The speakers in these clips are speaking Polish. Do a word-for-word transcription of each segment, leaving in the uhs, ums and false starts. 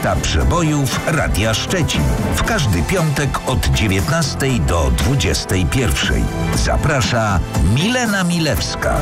Lista przebojów Radia Szczecin. W każdy piątek od dziewiętnastej do dwudziestej pierwszej. Zaprasza Milena Milewska.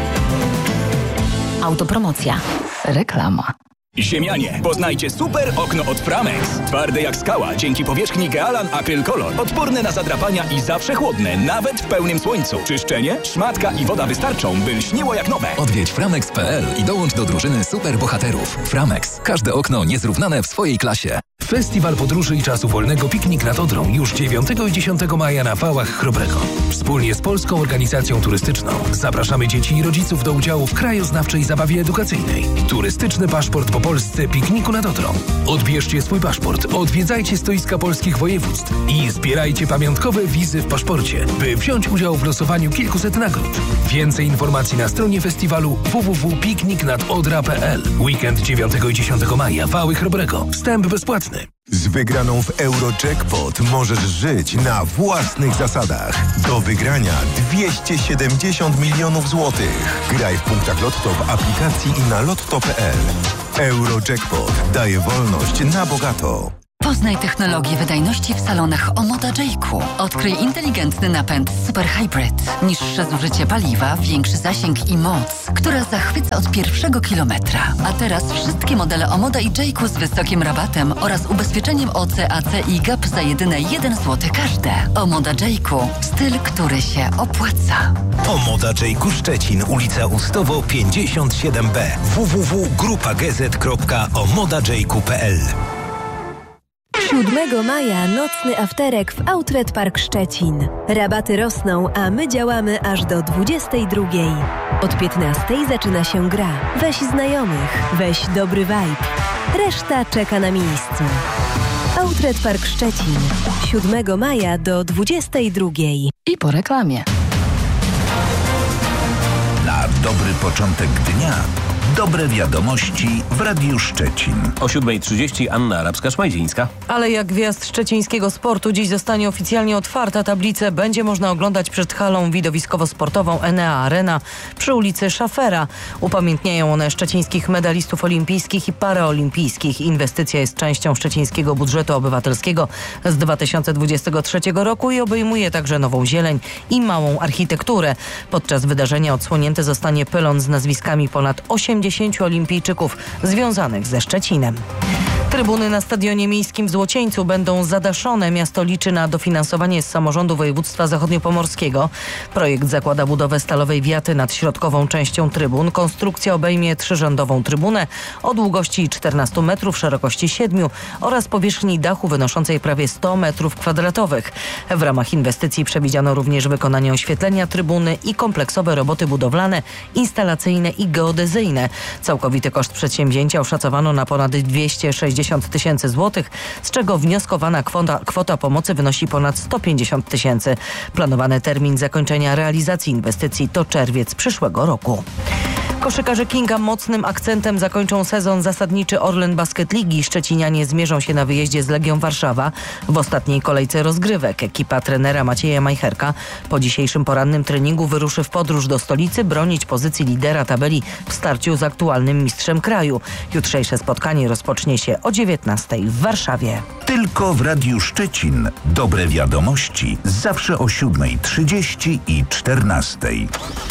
Autopromocja. Reklama. Ziemianie, poznajcie super okno od Framex. Twarde jak skała, dzięki powierzchni Gealan Acryl Color. Odporne na zadrapania i zawsze chłodne, nawet w pełnym słońcu. Czyszczenie, szmatka i woda wystarczą, by lśniło jak nowe. Odwiedź framex kropka p l i dołącz do drużyny super bohaterów. Framex. Każde okno niezrównane w swojej klasie. Festiwal Podróży i Czasu Wolnego Piknik nad Odrą już dziewiątego i dziesiątego maja na Wałach Chrobrego. Wspólnie z Polską Organizacją Turystyczną zapraszamy dzieci i rodziców do udziału w krajoznawczej zabawie edukacyjnej. Turystyczny paszport po Polsce pikniku nad Odrą. Odbierzcie swój paszport, odwiedzajcie stoiska polskich województw i zbierajcie pamiątkowe wizy w paszporcie, by wziąć udział w losowaniu kilkuset nagród. Więcej informacji na stronie festiwalu w w w kropka piknik nad odra kropka p l. Weekend dziewiątego i dziesiątego maja Wały Chrobrego. Wstęp bezpłatny. Z wygraną w Eurojackpot możesz żyć na własnych zasadach. Do wygrania dwieście siedemdziesiąt milionów złotych. Graj w punktach Lotto w aplikacji i na lotto kropka p l. Eurojackpot daje wolność na bogato. Poznaj technologię wydajności w salonach Omoda Jayku. Odkryj inteligentny napęd Super Hybrid. Niższe zużycie paliwa, większy zasięg i moc, która zachwyca od pierwszego kilometra. A teraz wszystkie modele Omoda i Jayku z wysokim rabatem oraz ubezpieczeniem O C, A C i G A P za jedyne jeden złoty każde. Omoda Jayku. Styl, który się opłaca. Omoda Jayku Szczecin, ulica Ustowo pięćdziesiąt siedem B. w w w kropka grupa g z kropka omoda jayku kropka p l. siódmego maja nocny afterek w Outlet Park Szczecin. Rabaty rosną, a my działamy aż do dwudziestej drugiej. Od piętnastej zaczyna się gra. Weź znajomych, weź dobry vibe. Reszta czeka na miejscu. Outlet Park Szczecin. siódmego maja do dwudziestej drugiej. I po reklamie. Na dobry początek dnia dobre wiadomości w Radiu Szczecin. O siódma trzydzieści Anna Arabska-Szmajdzińska. Aleja Gwiazd szczecińskiego sportu dziś zostanie oficjalnie otwarta. Tablicę będzie można oglądać przed halą widowiskowo-sportową Enea Arena przy ulicy Szafera. Upamiętniają one szczecińskich medalistów olimpijskich i paraolimpijskich. Inwestycja jest częścią szczecińskiego budżetu obywatelskiego z dwa tysiące dwudziestego trzeciego roku i obejmuje także nową zieleń i małą architekturę. Podczas wydarzenia odsłonięty zostanie pylon z nazwiskami ponad osiemdziesięciu olimpijczyków związanych ze Szczecinem. Trybuny na Stadionie Miejskim w Złocieńcu będą zadaszone. Miasto liczy na dofinansowanie z samorządu województwa zachodniopomorskiego. Projekt zakłada budowę stalowej wiaty nad środkową częścią trybun. Konstrukcja obejmie trzyrzędową trybunę o długości czternastu metrów, szerokości siedmiu oraz powierzchni dachu wynoszącej prawie sto metrów kwadratowych. W ramach inwestycji przewidziano również wykonanie oświetlenia trybuny i kompleksowe roboty budowlane, instalacyjne i geodezyjne. Całkowity koszt przedsięwzięcia oszacowano na ponad dwieście sześćdziesiąt tysięcy złotych, z czego wnioskowana kwota, kwota pomocy wynosi ponad sto pięćdziesiąt tysięcy. Planowany termin zakończenia realizacji inwestycji to czerwiec przyszłego roku. Koszykarze Kinga mocnym akcentem zakończą sezon zasadniczy Orlen Basket Ligi. Szczecinianie zmierzą się na wyjeździe z Legią Warszawa w ostatniej kolejce rozgrywek. Ekipa trenera Macieja Majcherka po dzisiejszym porannym treningu wyruszy w podróż do stolicy, bronić pozycji lidera tabeli w starciu z aktualnym mistrzem kraju. Jutrzejsze spotkanie rozpocznie się o dziewiętnastej w Warszawie. Tylko w Radiu Szczecin. Dobre wiadomości zawsze o siódma trzydzieści i czternastej.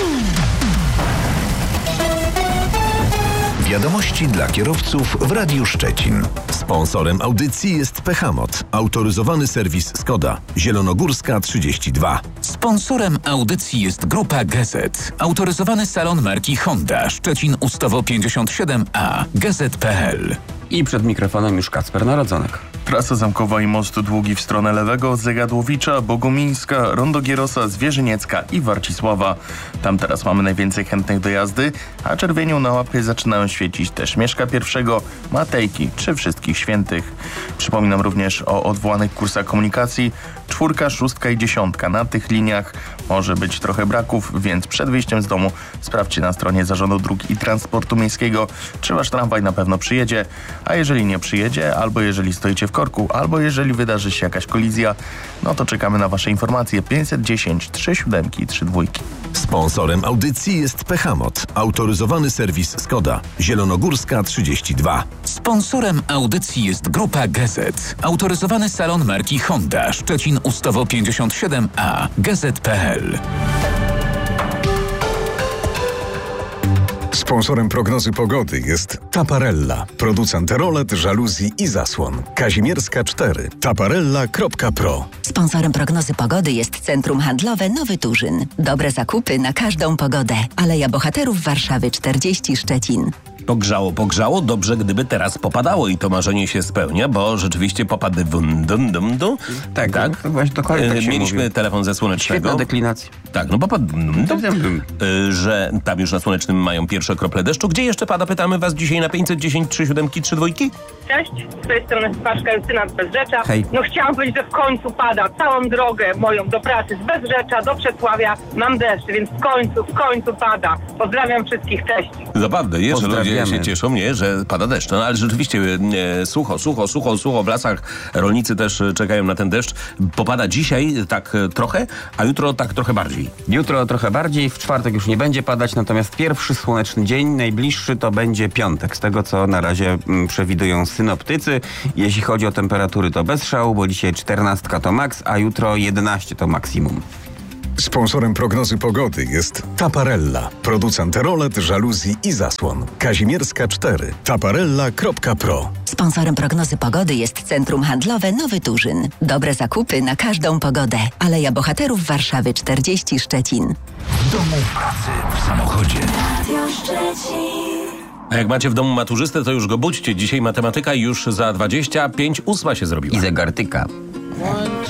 Wiadomości dla kierowców w Radiu Szczecin. Sponsorem audycji jest Pechamot, autoryzowany serwis Skoda, Zielonogórska trzydzieści dwa. Sponsorem audycji jest Grupa G Z, autoryzowany salon marki Honda, Szczecin Ustowo pięćdziesiąt siedem A, g z kropka p l. I przed mikrofonem już Kacper Narodzonek. Trasa zamkowa i most długi w stronę lewego, Zegadłowicza, Bogumińska, Rondo Gierosa, Zwierzyniecka i Warcisława. Tam teraz mamy najwięcej chętnych do jazdy, a czerwienią na łapie zaczynają świecić też Mieszka Pierwszego, Matejki czy Wszystkich Świętych. Przypominam również o odwołanych kursach komunikacji. Czwórka, szóstka i dziesiątka. Na tych liniach może być trochę braków, więc przed wyjściem z domu sprawdźcie na stronie Zarządu Dróg i Transportu Miejskiego, czy wasz tramwaj na pewno przyjedzie, a jeżeli nie przyjedzie, albo jeżeli stoicie w korku, albo jeżeli wydarzy się jakaś kolizja, no to czekamy na wasze informacje pięćset dziesięć, trzy siódemki, trzy dwójki. Sponsorem audycji jest Pechamot, autoryzowany serwis Skoda. Zielonogórska trzydzieści dwa. Sponsorem audycji jest Grupa Gazet, autoryzowany salon marki Honda, Szczecin Ustawo pięćdziesiąt siedem A, gazet kropka p l. Sponsorem prognozy pogody jest Taparella, producent rolet, żaluzji i zasłon. Kazimierska cztery. taparella kropka pro. Sponsorem prognozy pogody jest Centrum Handlowe Nowy Turzyn. Dobre zakupy na każdą pogodę. Aleja Bohaterów Warszawy czterdzieści Szczecin. Pogrzało, pogrzało, dobrze gdyby teraz popadało i to marzenie się spełnia, bo rzeczywiście popady wum, dum, dum, dum. Tak, tak. To właśnie dokładnie tak się Mieliśmy mówi. telefon ze Słonecznego. Świetna deklinacja. Tak, no popad dum, dum, dum, że tam już na Słonecznym mają pierwsze krople deszczu. Gdzie jeszcze pada? Pytamy was dzisiaj na pięćset dziesięć trzy siódemki trzy dwójki. Cześć, z tej strony Staszka Justyna z Bezzecza. Hej. No chciałam powiedzieć, że w końcu pada. Całą drogę moją do pracy z Bezzecza do Przesławia mam deszcz, więc w końcu, w końcu pada. Pozdrawiam wszystkich, cześć. Naprawdę, jest, że ludzie Pozdrawiamy. się cieszą, nie, że pada deszcz. No ale rzeczywiście e, sucho, sucho, sucho, sucho w lasach. Rolnicy też e, czekają na ten deszcz. Popada dzisiaj tak e, trochę, a jutro tak trochę bardziej. Jutro trochę bardziej, w czwartek już nie będzie padać, natomiast pierwszy słoneczny dzień, najbliższy to będzie piątek. Z tego, co na razie mm, przewidują synoptycy. Jeśli chodzi o temperatury, to bez szału, bo dzisiaj czternastka to maks, a jutro jedenaście to maksimum. Sponsorem prognozy pogody jest Taparella, producent rolet, żaluzji i zasłon. Kazimierska cztery. taparella kropka pro. Sponsorem prognozy pogody jest Centrum Handlowe Nowy Turzyn. Dobre zakupy na każdą pogodę. Aleja Bohaterów Warszawy czterdzieści Szczecin. W domu, w pracy, w samochodzie. A jak macie w domu maturzystę, to już go budźcie. Dzisiaj matematyka już za dwadzieścia pięć ósma się zrobiła. I zegartyka.